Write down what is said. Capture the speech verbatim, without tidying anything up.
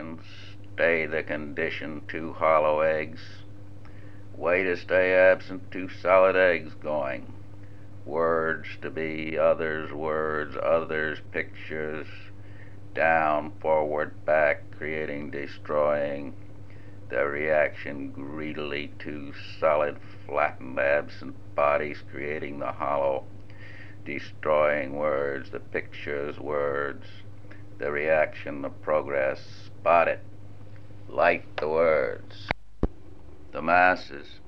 reaction, stay the condition, two hollow eggs. Way to stay absent, two solid eggs going. Words to be, others words, others pictures, down, forward, back, creating, destroying. The reaction greedily, two solid, flattened, absent bodies, creating the hollow, destroying words, the pictures, words, the reaction, the progress, spot it, light the words. The masses,